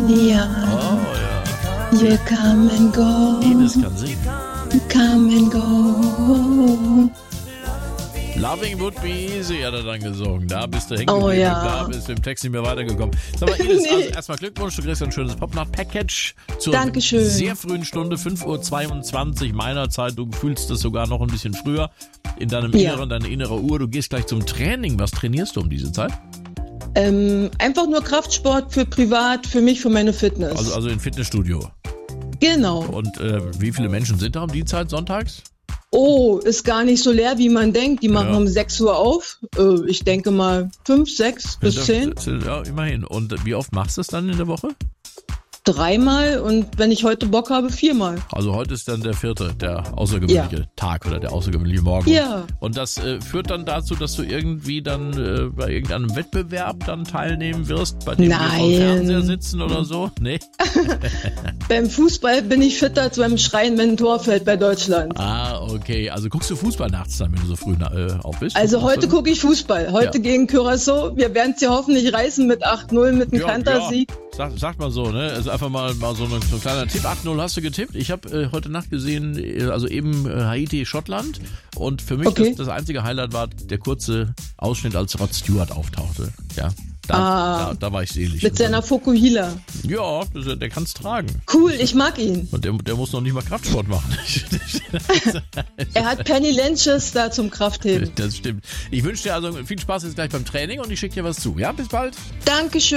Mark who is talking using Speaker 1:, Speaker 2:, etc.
Speaker 1: Ja.
Speaker 2: Oh ja.
Speaker 1: You come and go.
Speaker 2: Ines kann singen.
Speaker 1: Come and go.
Speaker 2: Loving would be easy, hat er dann gesungen. Da bist du hängen
Speaker 1: Oh
Speaker 2: geblieben.
Speaker 1: ja.
Speaker 2: Da bist du im Text nicht mehr weitergekommen. Sag mal, Ines, also erstmal Glückwunsch, du kriegst ein schönes Popnacht-Package zur
Speaker 1: Dankeschön.
Speaker 2: sehr frühen Stunde, 5:22 Uhr meiner Zeit. Du fühlst das sogar noch ein bisschen früher in deinem Inneren, deine innere Uhr. Du gehst gleich zum Training. Was trainierst du um diese Zeit?
Speaker 1: Einfach nur Kraftsport für privat, für mich, für meine Fitness.
Speaker 2: Also im Fitnessstudio.
Speaker 1: Genau.
Speaker 2: Und wie viele Menschen sind da um die Zeit sonntags?
Speaker 1: Oh, ist gar nicht so leer, wie man denkt. Die machen
Speaker 2: Ja.
Speaker 1: um 6 Uhr auf. Ich denke mal 5, 6 bis 10.
Speaker 2: Ja, immerhin. Und wie oft machst du es dann in der Woche?
Speaker 1: 3-mal und wenn ich heute Bock habe, 4-mal.
Speaker 2: Also heute ist dann der 4., der außergewöhnliche Tag oder der außergewöhnliche Morgen.
Speaker 1: Ja.
Speaker 2: Und das führt dann dazu, dass du irgendwie dann bei irgendeinem Wettbewerb dann teilnehmen wirst, bei dem wir vor dem Fernseher sitzen oder so? Nee?
Speaker 1: Beim Fußball bin ich fitter als beim Schreien, wenn ein Tor fällt bei Deutschland.
Speaker 2: Ah, okay. Also guckst du Fußball nachts dann, wenn du so früh auf bist?
Speaker 1: Also heute gucke ich Fußball. Heute gegen Curaçao. Wir werden es ja hoffentlich reißen mit 8-0, mit einem Kantersieg.
Speaker 2: Sagt mal so, ne? Also einfach mal so ein kleiner Tipp. 8-0 hast du getippt. Ich habe heute Nacht gesehen, also eben Haiti, Schottland. Und für mich das einzige Highlight war der kurze Ausschnitt, als Rod Stewart auftauchte. Ja. Da war ich selig.
Speaker 1: Mit seiner Fokuhila.
Speaker 2: Ja, der kann es tragen.
Speaker 1: Cool, ich mag ihn.
Speaker 2: Und der muss noch nicht mal Kraftsport machen.
Speaker 1: Er hat Penny Lenches da zum Kraftheben.
Speaker 2: Das stimmt. Ich wünsche dir also viel Spaß jetzt gleich beim Training und ich schicke dir was zu. Ja, bis bald.
Speaker 1: Dankeschön.